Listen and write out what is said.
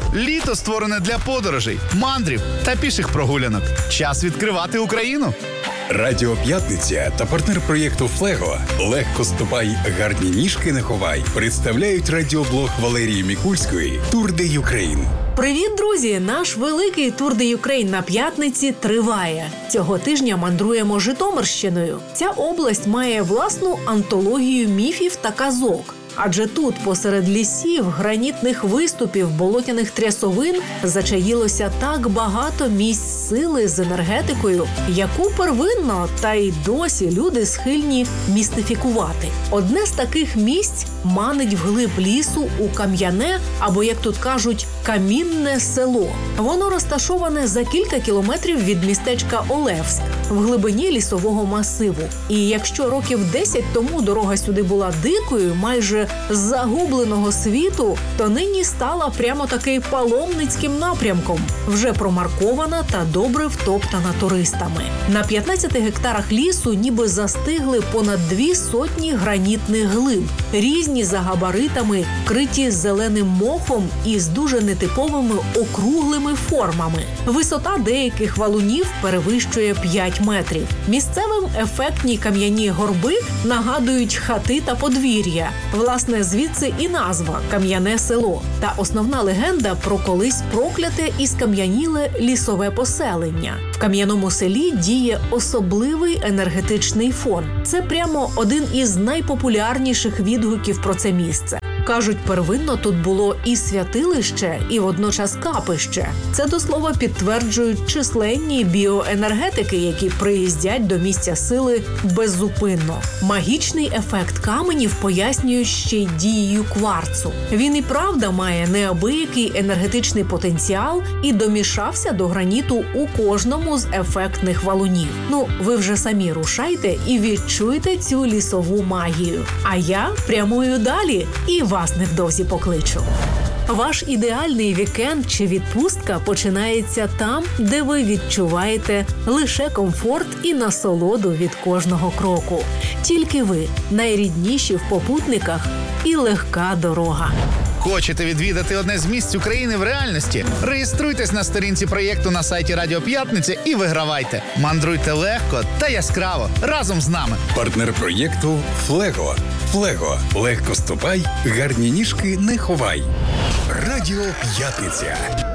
Літо створене для подорожей, мандрів та піших прогулянок. Час відкривати Україну. Радіо П'ятниця та партнер проєкту «Флего» «Легко ступай, гарні ніжки не ховай» представляють радіоблог Валерії Мікульської «Тур де Юкрейн». Привіт, друзі! Наш великий Тур де Юкрейн на п'ятниці триває. Цього тижня мандруємо Житомирщиною. Ця область має власну антологію міфів та казок. Адже тут, посеред лісів, гранітних виступів, болотяних трясовин, зачаїлося так багато місць сили з енергетикою, яку первинно та й досі люди схильні містифікувати. Одне з таких місць манить вглиб лісу у кам'яне, або, як тут кажуть, камінне село. Воно розташоване за кілька кілометрів від містечка Олевськ, в глибині лісового масиву. І якщо років 10 тому дорога сюди була дикою, майже з загубленого світу, то нині стала прямо-таки паломницьким напрямком, вже промаркована та добре втоптана туристами. На 15 гектарах лісу ніби застигли понад 200 гранітних глиб, різні за габаритами, вкриті зеленим мохом і з дуже нетиповими округлими формами. Висота деяких валунів перевищує 5 метрів. Місцевим ефектні кам'яні горби нагадують хати та подвір'я. Власне, звідси і назва «Кам'яне село». Та основна легенда про колись прокляте і скам'яніле лісове поселення. В кам'яному селі діє особливий енергетичний фон. Це прямо один із найпопулярніших відгуків про це місце. Кажуть, первинно тут було і святилище, і водночас капище. Це, до слова, підтверджують численні біоенергетики, які приїздять до місця сили беззупинно. Магічний ефект каменів пояснюють ще й дією кварцу. Він і правда має неабиякий енергетичний потенціал і домішався до граніту у кожному з ефектних валунів. Ну, ви вже самі рушайте і відчуйте цю лісову магію. А я прямую далі і вас невдовзі покличу. Ваш ідеальний вікенд чи відпустка починається там, де ви відчуваєте лише комфорт і насолоду від кожного кроку. Тільки ви найрідніші в попутниках і легка дорога. Хочете відвідати одне з місць України в реальності? Реєструйтесь на сторінці проєкту на сайті Радіо П'ятниця і вигравайте. Мандруйте легко та яскраво разом з нами. Партнер проєкту «Флего». «Флего» – легко ступай, гарні ніжки не ховай. Радіо П'ятниця.